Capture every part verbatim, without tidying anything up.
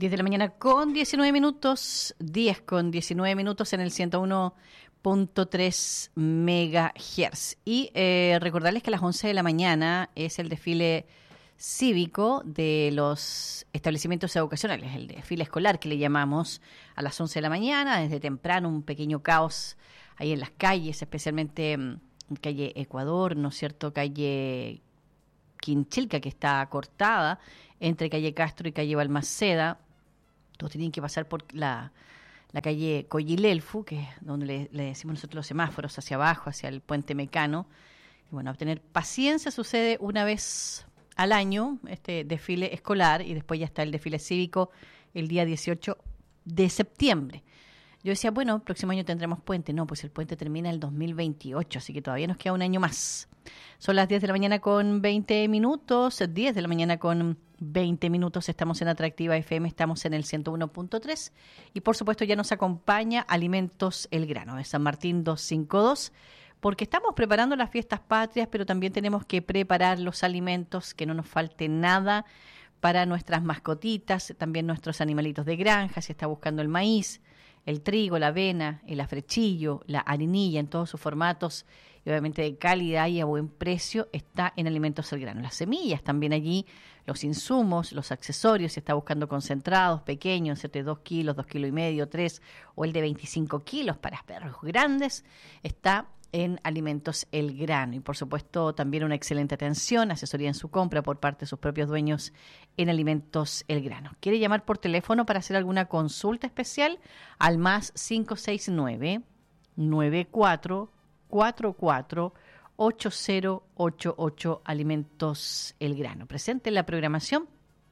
diez de la mañana con diecinueve minutos, diez con diecinueve minutos en el ciento uno punto tres megahertz. Y eh, recordarles que a las once de la mañana es el desfile cívico de los establecimientos educacionales, el desfile escolar que le llamamos a las once de la mañana, desde temprano un pequeño caos ahí en las calles, especialmente en calle Ecuador, ¿no es cierto?, calle Quinchilca, que está cortada entre calle Castro y calle Balmaceda. Todos tienen que pasar por la, la calle Coyilelfu, que es donde le, le decimos nosotros los semáforos, hacia abajo, hacia el puente Mecano. Y bueno, tener paciencia, sucede una vez al año este desfile escolar, y después ya está el desfile cívico el día dieciocho de septiembre. Yo decía, bueno, el próximo año tendremos puente. No, pues el puente termina el dos mil veintiocho, así que todavía nos queda un año más. Son las diez de la mañana con veinte minutos, diez de la mañana con veinte minutos, estamos en Atractiva F M, estamos en el ciento uno punto tres, y por supuesto ya nos acompaña Alimentos El Grano de San Martín doscientos cincuenta y dos, porque estamos preparando las fiestas patrias, pero también tenemos que preparar los alimentos, que no nos falte nada para nuestras mascotitas, también nuestros animalitos de granja, si está buscando el maíz, el trigo, la avena, el afrechillo, la harinilla en todos sus formatos, y obviamente de calidad y a buen precio, está en Alimentos El Grano. Las semillas también allí, los insumos, los accesorios, si está buscando concentrados, pequeños, de dos kilos, dos kilos y medio, tres, o el de veinticinco kilos para perros grandes, está en Alimentos El Grano. Y por supuesto también una excelente atención, asesoría en su compra por parte de sus propios dueños en Alimentos El Grano. ¿Quiere llamar por teléfono para hacer alguna consulta especial? Al más cinco seis nueve, nueve cuatro cuatro cuatro, ocho cero ocho ocho. Alimentos El Grano. Presente en la programación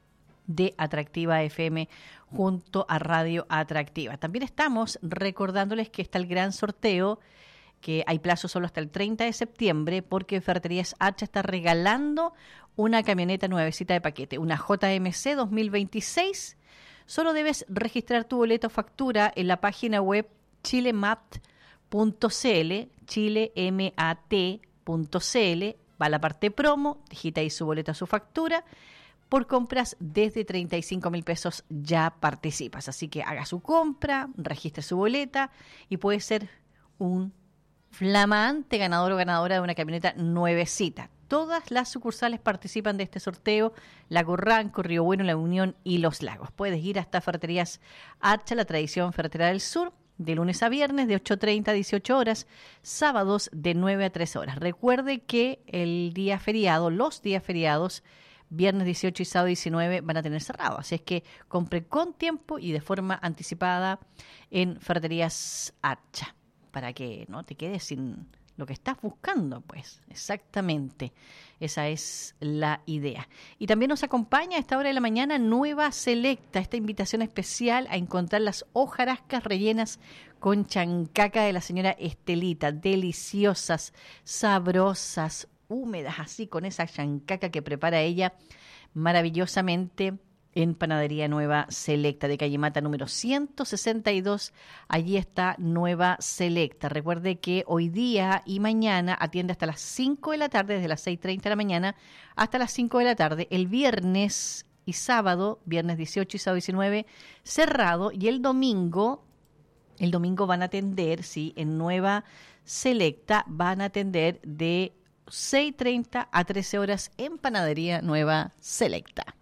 de Atractiva F M junto a Radio Atractiva. También estamos recordándoles que está el gran sorteo, que hay plazo solo hasta el treinta de septiembre, porque Ferreterías Hacha está regalando una camioneta nuevecita de paquete, una J M C dos mil veintiséis. Solo debes registrar tu boleto o factura en la página web chilemat punto c l, chilemat punto c l, va a la parte promo, digita ahí su boleto o su factura. Por compras desde treinta y cinco mil pesos ya participas. Así que haga su compra, registre su boleta y puede ser un flamante ganador o ganadora de una camioneta nuevecita. Todas las sucursales participan de este sorteo: Lago Ranco, Río Bueno, La Unión y Los Lagos. Puedes ir hasta Ferreterías Hacha, la tradición ferretera del sur, de lunes a viernes de ocho treinta a dieciocho horas, sábados de nueve a tres horas. Recuerde que el día feriado, los días feriados, viernes dieciocho y sábado diecinueve, van a tener cerrado. Así es que compre con tiempo y de forma anticipada en Ferreterías Hacha, para que no te quedes sin lo que estás buscando, pues. Exactamente. Esa es la idea. Y también nos acompaña a esta hora de la mañana Nueva Selecta, esta invitación especial a encontrar las hojarascas rellenas con chancaca de la señora Estelita. Deliciosas, sabrosas, húmedas, así con esa chancaca que prepara ella maravillosamente en Panadería Nueva Selecta, de calle Mata número ciento sesenta y dos. Allí está Nueva Selecta. Recuerde que hoy día y mañana atiende hasta las cinco de la tarde, desde las seis treinta de la mañana hasta las cinco de la tarde. El viernes y sábado, viernes dieciocho y sábado diecinueve, cerrado. Y el domingo, el domingo van a atender, sí, en Nueva Selecta van a atender de seis treinta a trece horas en Panadería Nueva Selecta.